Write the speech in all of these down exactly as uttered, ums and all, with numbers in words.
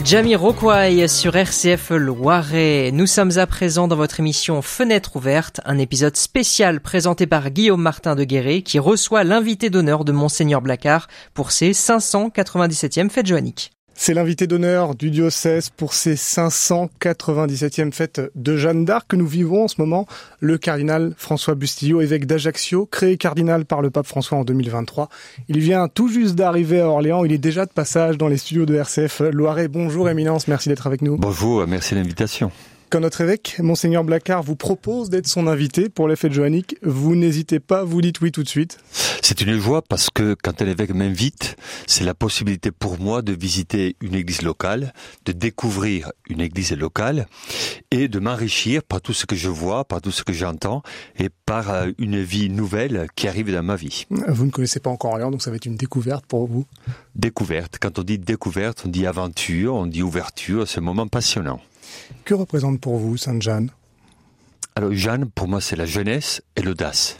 Jamiroquai sur R C F Loiret. Nous sommes à présent dans votre émission Fenêtre ouverte, un épisode spécial présenté par Guillaume Martin de Guéret qui reçoit l'invité d'honneur de Monseigneur Blacard pour ses cinq cent quatre-vingt-dix-septième fêtes joanniques. C'est l'invité d'honneur du diocèse pour ces cinq cent quatre-vingt-dix-septième fêtes de Jeanne d'Arc que nous vivons en ce moment. Le cardinal François Bustillo, évêque d'Ajaccio, créé cardinal par le pape François en deux mille vingt-trois. Il vient tout juste d'arriver à Orléans. Il est déjà de passage dans les studios de R C F Loiret. Bonjour Éminence, merci d'être avec nous. Bonjour, merci de l'invitation. Quand notre évêque, Monseigneur Blacard, vous propose d'être son invité pour les fêtes joanniques, vous n'hésitez pas, vous dites oui tout de suite. C'est une joie parce que quand un évêque m'invite, c'est la possibilité pour moi de visiter une église locale, de découvrir une église locale et de m'enrichir par tout ce que je vois, par tout ce que j'entends et par une vie nouvelle qui arrive dans ma vie. Vous ne connaissez pas encore Orléans, donc ça va être une découverte pour vous. Découverte. Quand on dit découverte, on dit aventure, on dit ouverture, c'est un moment passionnant. Que représente pour vous Sainte Jeanne ? Alors Jeanne, pour moi, c'est la jeunesse et l'audace.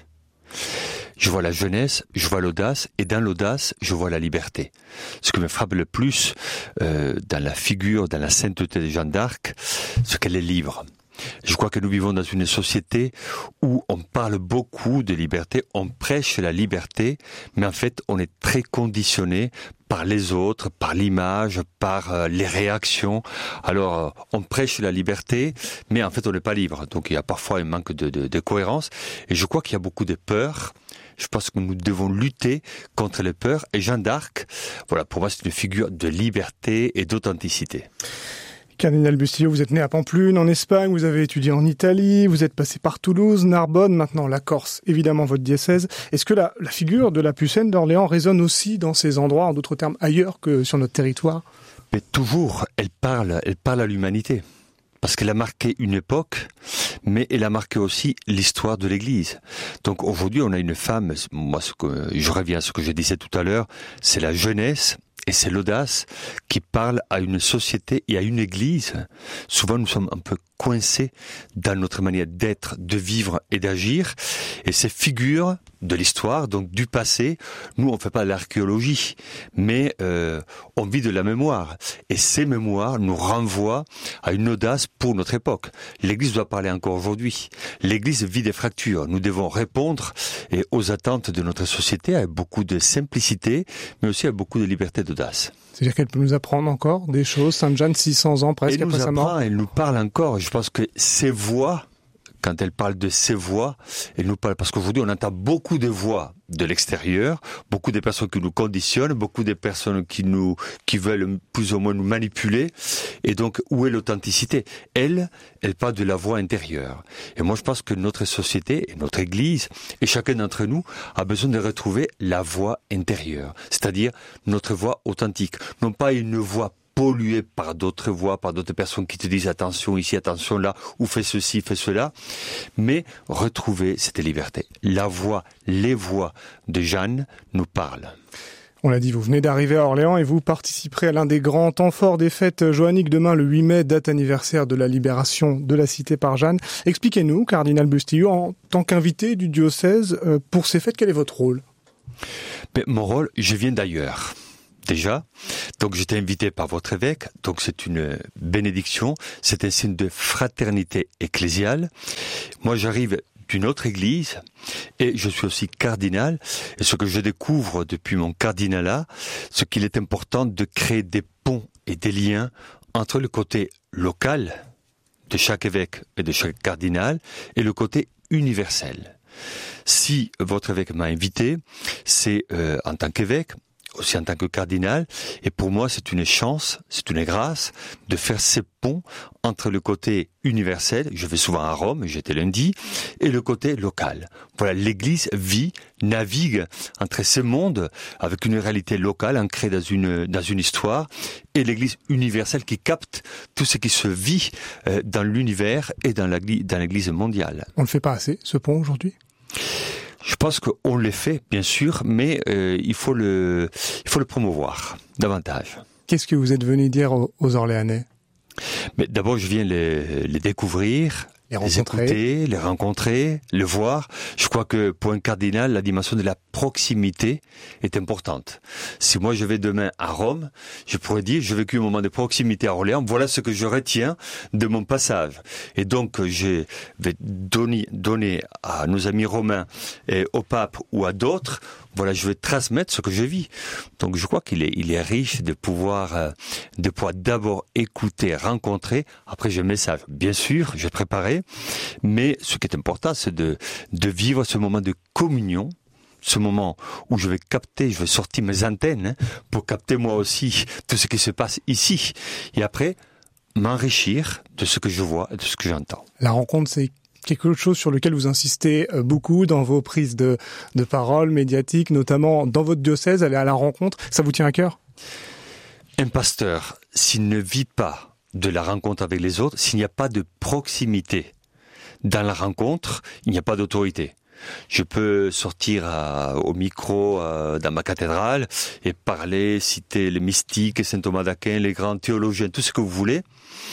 Je vois la jeunesse, je vois l'audace, et dans l'audace, je vois la liberté. Ce qui me frappe le plus euh, dans la figure, dans la sainteté de Jeanne d'Arc, c'est qu'elle est libre. Je crois que nous vivons dans une société où on parle beaucoup de liberté, on prêche la liberté, mais en fait, on est très conditionné par les autres, par l'image, par euh, les réactions. Alors, euh, on prêche la liberté, mais en fait, on n'est pas libre. Donc, il y a parfois un manque de, de, de cohérence. Et je crois qu'il y a beaucoup de peurs. Je pense que nous devons lutter contre les peurs. Et Jeanne d'Arc, voilà, pour moi, c'est une figure de liberté et d'authenticité. Cardinal Bustillo, vous êtes né à Pampelune, en Espagne, vous avez étudié en Italie, vous êtes passé par Toulouse, Narbonne, maintenant la Corse, évidemment votre diocèse. Est-ce que la, la figure de la Pucelle d'Orléans résonne aussi dans ces endroits, en d'autres termes ailleurs que sur notre territoire ? Mais toujours, elle parle, elle parle à l'humanité. Parce qu'elle a marqué une époque, mais elle a marqué aussi l'histoire de l'Église. Donc aujourd'hui, on a une femme, moi ce que, je reviens à ce que je disais tout à l'heure, c'est la jeunesse, et c'est l'audace qui parle à une société et à une église. Souvent, nous sommes un peu coincés dans notre manière d'être, de vivre et d'agir. Et ces figures de l'histoire, donc du passé, nous, on ne fait pas de l'archéologie, mais euh, on vit de la mémoire. Et ces mémoires nous renvoient à une audace pour notre époque. L'Église doit parler encore aujourd'hui. L'Église vit des fractures. Nous devons répondre et aux attentes de notre société avec beaucoup de simplicité, mais aussi avec beaucoup de liberté d'audace. C'est-à-dire qu'elle peut nous apprendre encore des choses, Sainte Jeanne, six cents ans presque elle après nous sa mort. apprend, elle nous parle encore. Je pense que ces voix, quand elle parle de ses voix, elle nous parle, parce qu'aujourd'hui on entend beaucoup de voix de l'extérieur, beaucoup de personnes qui nous conditionnent, beaucoup de personnes qui nous, qui veulent plus ou moins nous manipuler. Et donc, où est l'authenticité ? Elle, elle parle de la voix intérieure. Et moi, je pense que notre société, et notre Église, et chacun d'entre nous a besoin de retrouver la voix intérieure. C'est-à-dire notre voix authentique. Non pas une voix pollué par d'autres voix, par d'autres personnes qui te disent attention ici, attention là, ou fais ceci, fais cela, mais retrouver cette liberté. La voix, les voix de Jeanne nous parlent. On l'a dit, vous venez d'arriver à Orléans et vous participerez à l'un des grands temps forts des fêtes joanniques demain, le huit mai, date anniversaire de la libération de la cité par Jeanne. Expliquez-nous, Cardinal Bustillo, en tant qu'invité du diocèse, pour ces fêtes, quel est votre rôle ? Mais mon rôle, je viens d'ailleurs. Déjà, donc j'étais invité par votre évêque, donc c'est une bénédiction, c'est un signe de fraternité ecclésiale. Moi j'arrive d'une autre église et je suis aussi cardinal, et ce que je découvre depuis mon cardinalat, c'est qu'il est important de créer des ponts et des liens entre le côté local de chaque évêque et de chaque cardinal et le côté universel. Si votre évêque m'a invité, c'est euh, en tant qu'évêque, aussi en tant que cardinal, et pour moi c'est une chance, c'est une grâce de faire ces ponts entre le côté universel, je vais souvent à Rome, j'étais lundi, et le côté local. Voilà, l'Église vit, navigue entre ces mondes avec une réalité locale ancrée dans une, dans une histoire, et l'Église universelle qui capte tout ce qui se vit euh, dans l'univers et dans l'Église, dans l'Église mondiale. On ne le fait pas assez, ce pont, aujourd'hui ? Je pense qu'on le fait, bien sûr, mais euh, il faut le, il faut le promouvoir davantage. Qu'est-ce que vous êtes venu dire aux, aux Orléanais ? Mais d'abord, je viens les, les découvrir, Les les écouter, les rencontrer, le voir. Je crois que pour un cardinal, la dimension de la proximité est importante. Si moi je vais demain à Rome, je pourrais dire, j'ai vécu un moment de proximité à Orléans, voilà ce que je retiens de mon passage. Et donc, je vais donner, donner à nos amis romains et au pape ou à d'autres, voilà, je vais transmettre ce que je vis. Donc, je crois qu'il est, il est riche de pouvoir, euh, de pouvoir d'abord écouter, rencontrer. Après, j'ai un message. Bien sûr, j'ai préparé. Mais ce qui est important, c'est de, de vivre ce moment de communion. Ce moment où je vais capter, je vais sortir mes antennes, hein, pour capter moi aussi tout ce qui se passe ici. Et après, m'enrichir de ce que je vois et de ce que j'entends. La rencontre, c'est quelque chose sur lequel vous insistez beaucoup dans vos prises de, de parole médiatiques, notamment dans votre diocèse, aller à la rencontre. Ça vous tient à cœur ? Un pasteur, s'il ne vit pas de la rencontre avec les autres, s'il n'y a pas de proximité dans la rencontre, il n'y a pas d'autorité. Je peux sortir à, au micro à, dans ma cathédrale et parler, citer les mystiques, saint Thomas d'Aquin, les grands théologiens, tout ce que vous voulez.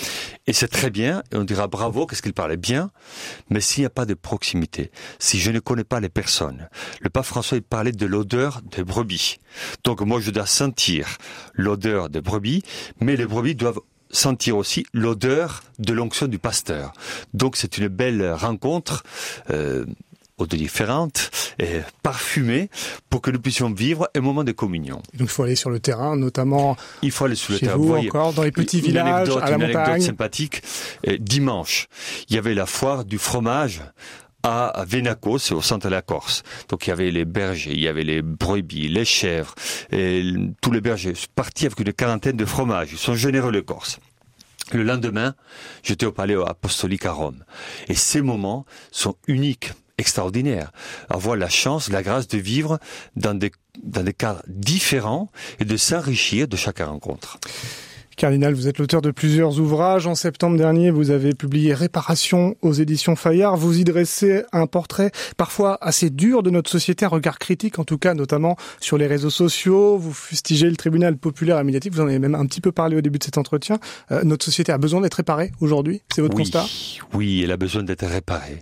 Et c'est très bien, et on dira bravo, qu'est-ce qu'il parlait bien, mais s'il n'y a pas de proximité, si je ne connais pas les personnes, le pape François il parlait de l'odeur des brebis. Donc moi je dois sentir l'odeur des brebis, mais les brebis doivent sentir aussi l'odeur de l'onction du pasteur. Donc c'est une belle rencontre, euh, odeurs différentes, et parfumées, pour que nous puissions vivre un moment de communion. Donc il faut aller sur le terrain, notamment il faut aller sur le chez terrain. vous, Vous voyez, encore dans les petits une villages, anecdote, à la une montagne. anecdote sympathique. Et dimanche, il y avait la foire du fromage à Vénaco, c'est au centre de la Corse. Donc il y avait les bergers, il y avait les brebis, les chèvres, et tous les bergers. Je suis parti avec une quarantaine de fromages. Ils sont généreux, les Corses. Le lendemain, j'étais au palais apostolique à Rome. Et ces moments sont uniques, extraordinaires. Avoir la chance, la grâce de vivre dans des, dans des cadres différents et de s'enrichir de chaque rencontre. Cardinal, vous êtes l'auteur de plusieurs ouvrages. En septembre dernier, vous avez publié Réparation aux éditions Fayard. Vous y dressez un portrait parfois assez dur de notre société, un regard critique en tout cas, notamment sur les réseaux sociaux. Vous fustigez le tribunal populaire et médiatique. Vous en avez même un petit peu parlé au début de cet entretien. Euh, notre société a besoin d'être réparée aujourd'hui. C'est votre oui, constat ? Oui, elle a besoin d'être réparée.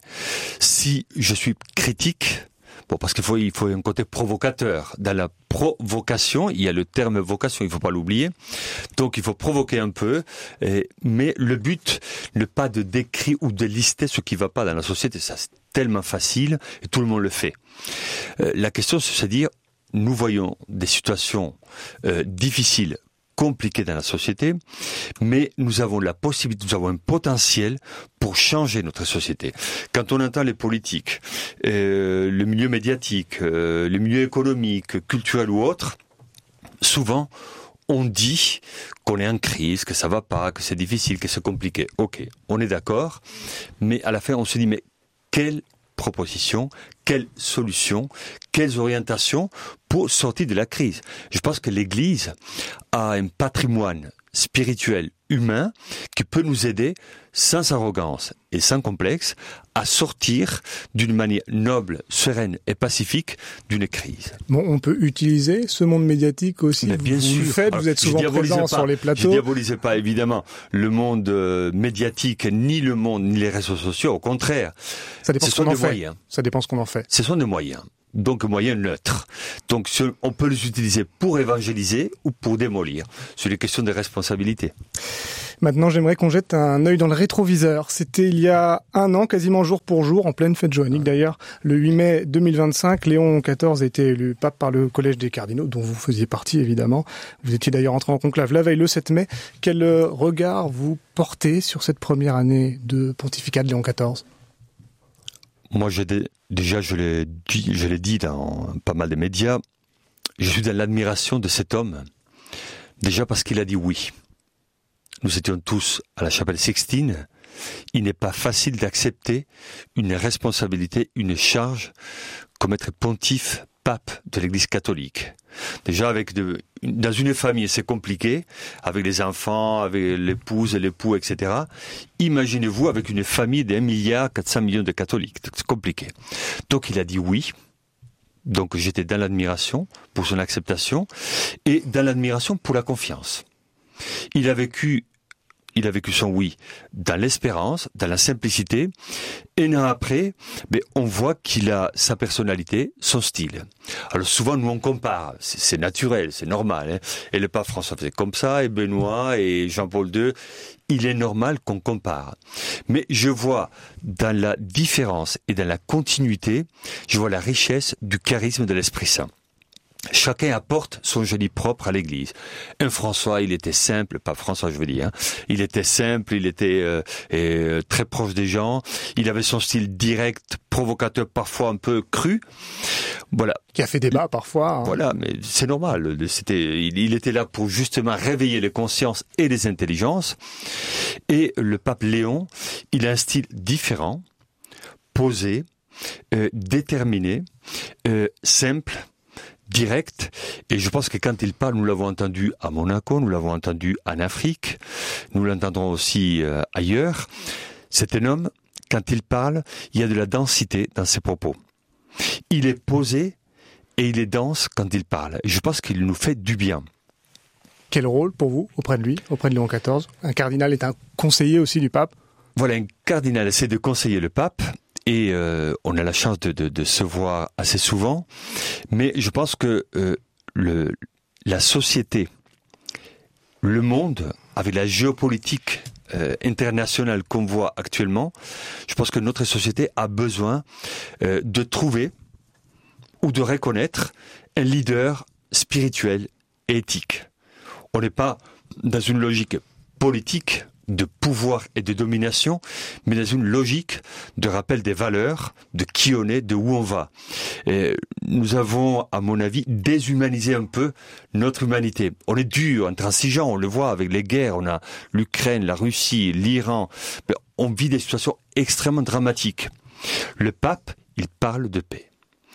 Si je suis critique, bon, parce qu'il faut, il faut un côté provocateur. Dans la provocation, il y a le terme vocation, il ne faut pas l'oublier. Donc il faut provoquer un peu, et, mais le but n'est pas de décrire ou de lister ce qui ne va pas dans la société. Ça, c'est tellement facile et tout le monde le fait. Euh, la question, c'est de dire, nous voyons des situations euh, difficiles, compliqué dans la société, mais nous avons la possibilité, nous avons un potentiel pour changer notre société. Quand on entend les politiques, euh, le milieu médiatique, euh, le milieu économique, culturel ou autre, souvent on dit qu'on est en crise, que ça va pas, que c'est difficile, que c'est compliqué. Ok, on est d'accord, mais à la fin on se dit mais quelle propositions, quelles solutions, quelles orientations pour sortir de la crise. Je pense que l'Église a un patrimoine spirituel humain qui peut nous aider sans arrogance et sans complexe à sortir d'une manière noble, sereine et pacifique d'une crise. Bon, on peut utiliser ce monde médiatique aussi. Mais bien vous sûr. Le faites, vous êtes souvent présent pas, sur les plateaux. Je ne diabolisais pas évidemment le monde euh, médiatique, ni le monde, ni les réseaux sociaux. Au contraire, ça dépend ce ce sont qu'on en des fait. moyens. Ça dépend ce qu'on en fait. Ce sont des moyens. Donc moyens neutres. Donc on peut les utiliser pour évangéliser ou pour démolir. C'est une question de responsabilité. Maintenant, j'aimerais qu'on jette un œil dans le rétroviseur. C'était il y a un an, quasiment jour pour jour, en pleine fête joannique d'ailleurs, le huit mai deux mille vingt-cinq, Léon quatorze a été élu pape par le Collège des cardinaux, dont vous faisiez partie évidemment. Vous étiez d'ailleurs entré en conclave la veille, le sept mai. Quel regard vous portez sur cette première année de pontificat de Léon quatorze ? Moi, j'ai dé... déjà, je l'ai dit, je l'ai dit dans pas mal de médias, je suis dans l'admiration de cet homme. Déjà parce qu'il a dit oui. Nous étions tous à la chapelle Sixtine. Il n'est pas facile d'accepter une responsabilité, une charge comme être pontife, pape de l'Église catholique. Déjà, avec de, dans une famille, c'est compliqué, avec les enfants, avec l'épouse, l'époux, et cetera. Imaginez-vous avec une famille d'un milliard quatre cents millions de catholiques. C'est compliqué. Donc, il a dit oui. Donc, j'étais dans l'admiration pour son acceptation et dans l'admiration pour la confiance. Il a vécu il a vécu son oui dans l'espérance, dans la simplicité. Et un an après, ben, on voit qu'il a sa personnalité, son style. Alors souvent, nous, on compare. C'est, c'est naturel, c'est normal. Hein. Et le pape François faisait comme ça, et Benoît, et Jean-Paul deux. Il est normal qu'on compare. Mais je vois dans la différence et dans la continuité, je vois la richesse du charisme de l'Esprit Saint. Chacun apporte son génie propre à l'Église. Un François, il était simple, pas François je veux dire, hein. Il était simple, il était euh, euh, très proche des gens, il avait son style direct, provocateur, parfois un peu cru. Voilà. Qui a fait débat parfois. Hein. Voilà, mais c'est normal. C'était, il, il était là pour justement réveiller les consciences et les intelligences. Et le pape Léon, il a un style différent, posé, euh, déterminé, euh, simple, direct, et je pense que quand il parle, nous l'avons entendu à Monaco, nous l'avons entendu en Afrique, nous l'entendrons aussi euh, ailleurs. C'est un homme, quand il parle, il y a de la densité dans ses propos. Il est posé et il est dense quand il parle. Et je pense qu'il nous fait du bien. Quel rôle pour vous auprès de lui, auprès de Léon quatorze ? Un cardinal est un conseiller aussi du pape ? Voilà, un cardinal essaie de conseiller le pape. Et euh, on a la chance de, de, de se voir assez souvent, mais je pense que euh, le, la société, le monde, avec la géopolitique euh, internationale qu'on voit actuellement, je pense que notre société a besoin euh, de trouver ou de reconnaître un leader spirituel et éthique. On n'est pas dans une logique politique de pouvoir et de domination, mais dans une logique de rappel des valeurs, de qui on est, de où on va. Et nous avons, à mon avis, déshumanisé un peu notre humanité. On est dur, intransigeant, on le voit avec les guerres, on a l'Ukraine, la Russie, l'Iran. On vit des situations extrêmement dramatiques. Le pape, il parle de paix.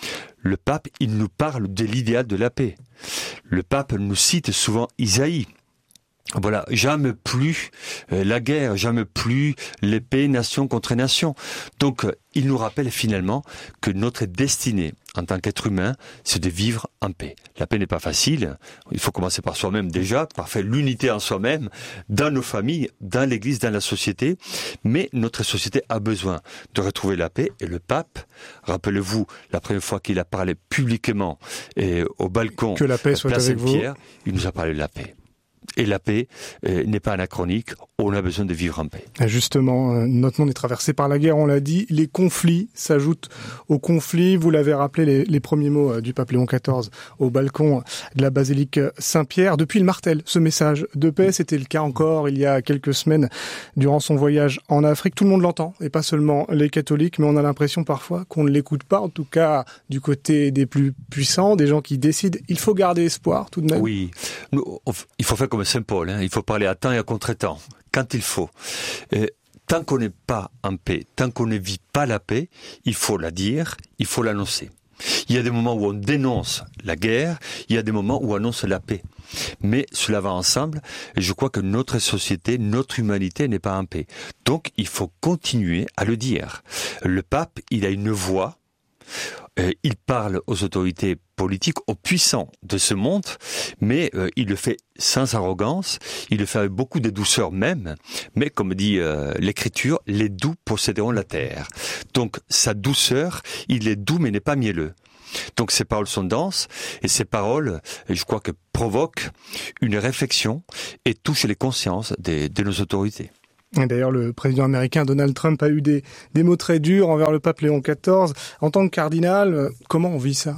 Le pape, il nous parle de l'idéal de la paix. Le pape nous cite souvent Isaïe. Voilà, jamais plus euh, la guerre, jamais plus l'épée nation contre nation. Donc, euh, il nous rappelle finalement que notre destinée en tant qu'être humain, c'est de vivre en paix. La paix n'est pas facile. Il faut commencer par soi-même déjà, par faire l'unité en soi-même, dans nos familles, dans l'Église, dans la société. Mais notre société a besoin de retrouver la paix. Et le pape, rappelez-vous, la première fois qu'il a parlé publiquement et au balcon que la paix soit Place avec Saint-Pierre, vous. il nous a parlé de la paix. Et la paix euh, n'est pas anachronique, on a besoin de vivre en paix. Justement, euh, notre monde est traversé par la guerre, on l'a dit, les conflits s'ajoutent aux conflits. Vous l'avez rappelé, les, les premiers mots euh, du pape Léon quatorze au balcon de la basilique Saint-Pierre. Depuis le martel, ce message de paix, c'était le cas encore il y a quelques semaines durant son voyage en Afrique. Tout le monde l'entend, et pas seulement les catholiques, mais on a l'impression parfois qu'on ne l'écoute pas, en tout cas du côté des plus puissants, des gens qui décident. Il faut garder espoir tout de même. Oui, Nous, on, il faut faire comme Saint Paul, hein. Il faut parler à temps et à contre-temps, quand il faut. Et tant qu'on n'est pas en paix, tant qu'on ne vit pas la paix, il faut la dire, il faut l'annoncer. Il y a des moments où on dénonce la guerre, il y a des moments où on annonce la paix. Mais cela va ensemble, et je crois que notre société, notre humanité n'est pas en paix. Donc il faut continuer à le dire. Le pape, il a une voix. Euh, il parle aux autorités politiques, aux puissants de ce monde, mais euh, il le fait sans arrogance, il le fait avec beaucoup de douceur même, mais comme dit euh, l'Écriture, les doux posséderont la terre. Donc sa douceur, il est doux mais n'est pas mielleux. Donc ces paroles sont denses, et ces paroles, je crois que provoquent une réflexion et touchent les consciences des, de nos autorités. Et d'ailleurs, le président américain Donald Trump a eu des, des mots très durs envers le pape Léon quatorze. En tant que cardinal, comment on vit ça ?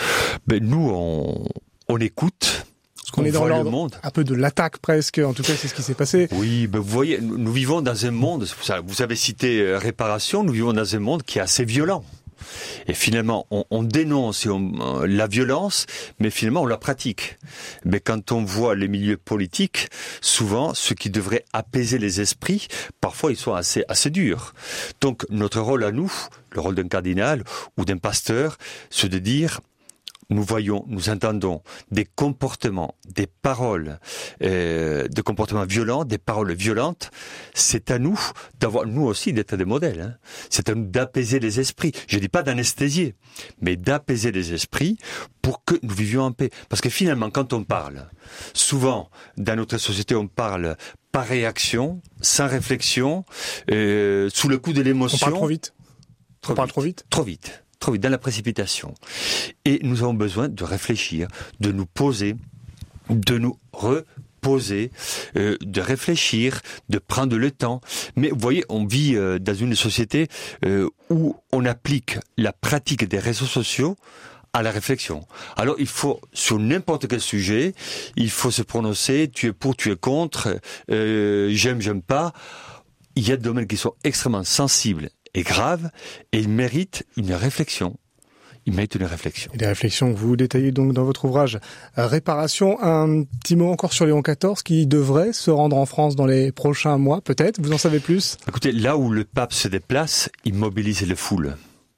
Ben nous, on, on écoute. Parce qu'on on est dans voit le l'ordre monde. Un peu de l'attaque presque, en tout cas c'est ce qui s'est passé. Oui, ben vous voyez, nous, nous vivons dans un monde, vous avez cité euh, réparation, nous vivons dans un monde qui est assez violent. Et finalement, on, on dénonce et on, la violence, mais finalement on la pratique. Mais quand on voit les milieux politiques, souvent, ceux qui devraient apaiser les esprits, parfois ils sont assez, assez durs. Donc notre rôle à nous, le rôle d'un cardinal ou d'un pasteur, c'est de dire, nous voyons, nous entendons des comportements, des paroles, euh, des comportements violents, des paroles violentes, c'est à nous d'avoir, nous aussi, d'être des modèles. Hein. C'est à nous d'apaiser les esprits. Je dis pas d'anesthésier, mais d'apaiser les esprits pour que nous vivions en paix. Parce que finalement, quand on parle, souvent, dans notre société, on parle par réaction, sans réflexion, euh, sous le coup de l'émotion. On parle trop vite. Trop on parle vite, trop vite. Trop vite. Trop vite, dans la précipitation. Et nous avons besoin de réfléchir, de nous poser, de nous reposer, euh, de réfléchir, de prendre le temps. Mais vous voyez, on vit euh, dans une société euh, où on applique la pratique des réseaux sociaux à la réflexion. Alors il faut, sur n'importe quel sujet, il faut se prononcer, tu es pour, tu es contre, euh, j'aime, j'aime pas. Il y a des domaines qui sont extrêmement sensibles et grave, et il mérite une réflexion. Il mérite une réflexion. Et les réflexions que vous détaillez donc dans votre ouvrage Réparation. Un petit mot encore sur Léon quatorze qui devrait se rendre en France dans les prochains mois, peut-être. Vous en savez plus ? Écoutez, là où le pape se déplace, il mobilise les foules.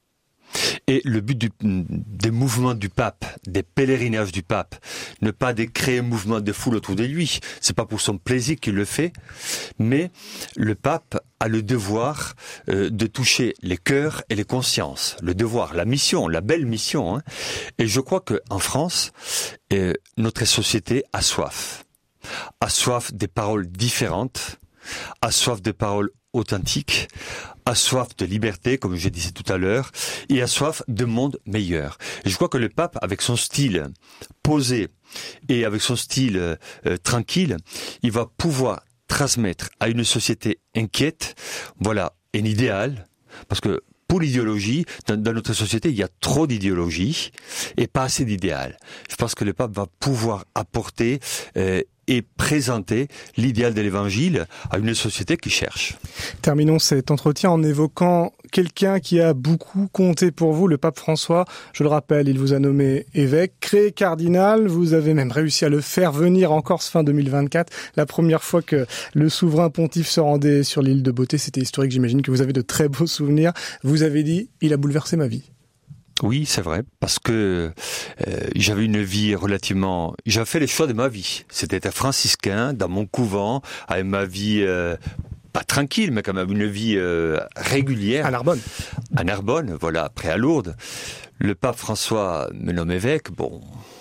Et le but du, des mouvements du pape, des pèlerinages du pape, ne pas de créer un mouvement de foule autour de lui. C'est pas pour son plaisir qu'il le fait, mais le pape a le devoir euh, de toucher les cœurs et les consciences. Le devoir, la mission, la belle mission. Hein. Et je crois que en France, euh, notre société a soif, a soif des paroles différentes, a soif des paroles authentique, a soif de liberté, comme je disais tout à l'heure, et a soif de monde meilleur. Et je crois que le pape, avec son style posé et avec son style euh, tranquille, il va pouvoir transmettre à une société inquiète, voilà, un idéal, parce que pour l'idéologie, dans, dans notre société, il y a trop d'idéologie et pas assez d'idéal. Je pense que le pape va pouvoir apporter euh, et présenter l'idéal de l'évangile à une société qui cherche. Terminons cet entretien en évoquant quelqu'un qui a beaucoup compté pour vous, le pape François. Je le rappelle, il vous a nommé évêque, créé cardinal. Vous avez même réussi à le faire venir en Corse fin deux mille vingt-quatre. La première fois que le souverain pontife se rendait sur l'île de Beauté, c'était historique. J'imagine que vous avez de très beaux souvenirs. Vous avez dit, il a bouleversé ma vie. Oui, c'est vrai, parce que euh, j'avais une vie relativement... J'avais fait les choix de ma vie. C'était être franciscain, dans mon couvent, avec ma vie... Euh, pas tranquille, mais quand même une vie euh, régulière. À Narbonne. À Narbonne, voilà, après à Lourdes. Le pape François me nomme évêque, bon,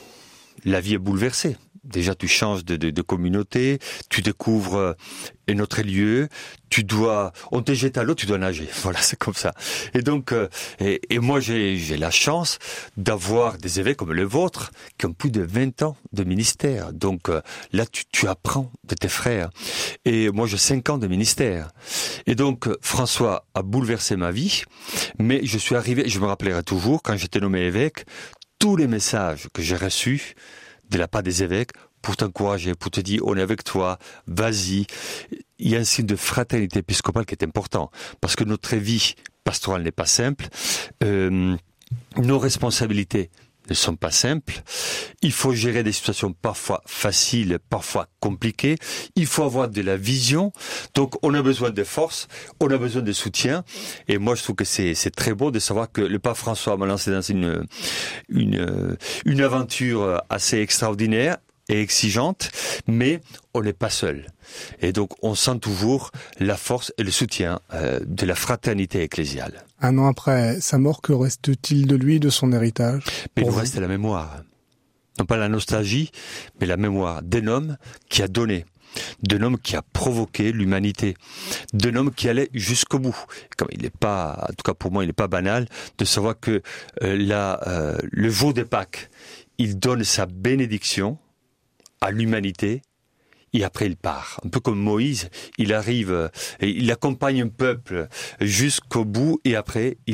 la vie est bouleversée. Déjà, tu changes de, de, de communauté, tu découvres un autre lieu, tu dois, on te jette à l'eau, tu dois nager. Voilà, c'est comme ça. Et donc, euh, et, et moi, j'ai, j'ai la chance d'avoir des évêques comme le vôtre qui ont plus de vingt ans de ministère. Donc euh, là, tu, tu apprends de tes frères. Et moi, j'ai cinq ans de ministère. Et donc, François a bouleversé ma vie, mais je suis arrivé, je me rappellerai toujours, quand j'étais nommé évêque, tous les messages que j'ai reçus de la part des évêques, pour t'encourager, pour te dire, on est avec toi, vas-y. Il y a un signe de fraternité épiscopale qui est important, parce que notre vie pastorale n'est pas simple, euh, nos responsabilités ne sont pas simples, il faut gérer des situations parfois faciles, parfois compliquées, il faut avoir de la vision, donc on a besoin de force, on a besoin de soutien, et moi je trouve que c'est, c'est très beau de savoir que le pape François m'a lancé dans une, une, une aventure assez extraordinaire et exigeante, mais on n'est pas seul. Et donc on sent toujours la force et le soutien euh, de la fraternité ecclésiale. Un an après sa mort, que reste-t-il de lui, de son héritage ? Mais il nous reste la mémoire. Non pas la nostalgie, mais la mémoire d'un homme qui a donné, d'un homme qui a provoqué l'humanité, d'un homme qui allait jusqu'au bout. Comme il n'est pas, en tout cas pour moi, il n'est pas banal de savoir que euh, la, euh, le jour de Pâques, il donne sa bénédiction à l'humanité, et après il part. Un peu comme Moïse, il arrive, et il accompagne un peuple jusqu'au bout, et après il